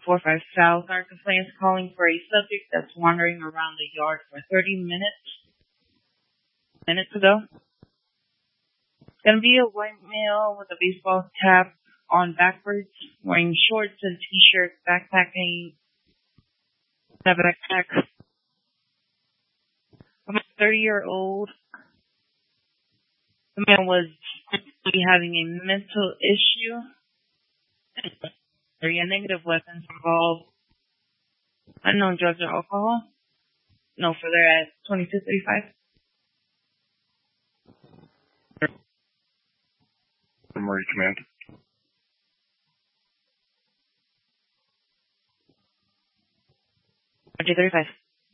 45 South. Our complaint is calling for a subject that's wandering around the yard for 30 minutes ago. It's going to be a white male with a baseball cap on backwards, wearing shorts and t-shirt, backpacking, a backpack. I'm a 30-year-old. The man was having a mental issue. Area negative weapons involved. Unknown drugs or alcohol. No further at 2235. Summary command. Roger 35.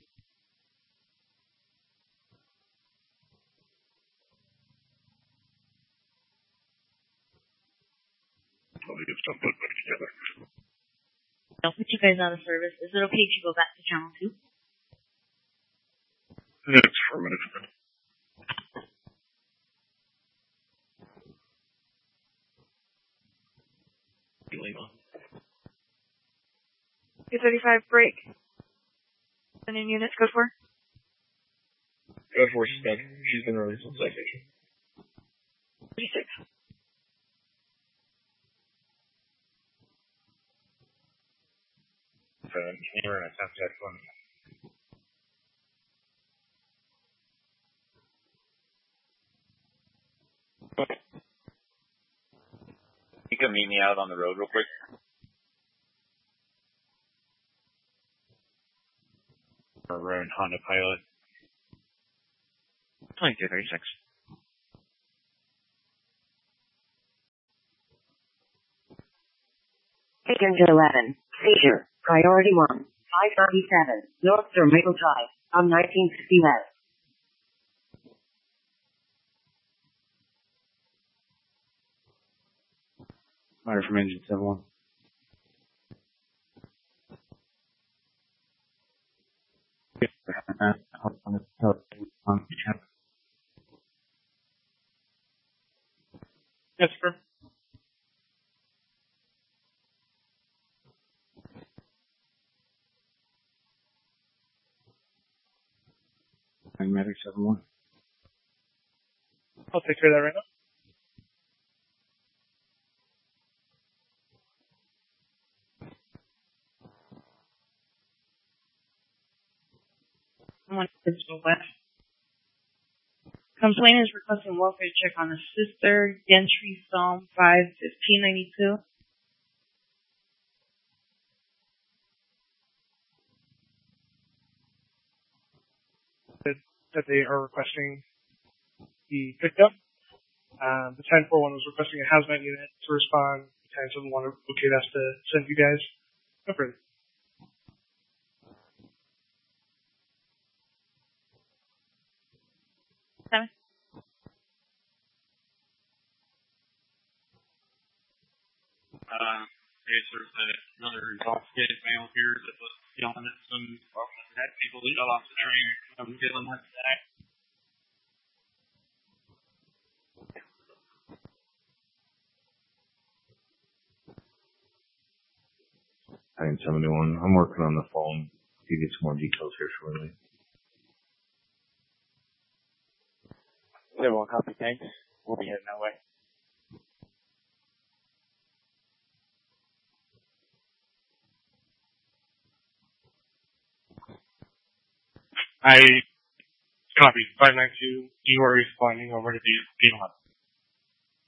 Let me get stuff put back together. I'll put you guys out of service. Is it okay to go back to channel 2? It's for a minute. Illegal. 235 break. And in units, code 4? Code 4, she's back. She's been released on citation. 36. You're in a subject one. You can meet me out on the road real quick. Road Honda Pilot. 2236. Taken to 11. Seizure. Priority 1. 597. North Tornado Drive. On 1960 West. Order from Engine 71. Yes, sir. Medic 71. I'll take care of that right now. West. Complainant is requesting welfare check on a sister, Gentry Psalm 5-1592. That they are requesting be picked up. The 1041 was requesting a hazmat unit to respond. The 1071 okayed us to send you guys over. There's another intoxicated male here that was yelling at some had people that fell off the train. I'm dealing with that. I think 71. I'm working on the phone to get some more details here shortly. 71 copy, thanks. We'll be heading that way. I copy 592. You are responding over to the 11.